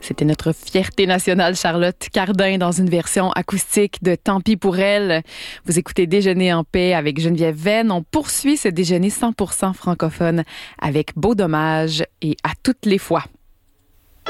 C'était notre fierté nationale, Charlotte Cardin, dans une version acoustique de Tant pis pour elle. Vous écoutez Déjeuner en paix avec Geneviève Venn. On poursuit ce déjeuner 100% francophone avec Beau dommage et À toutes les fois.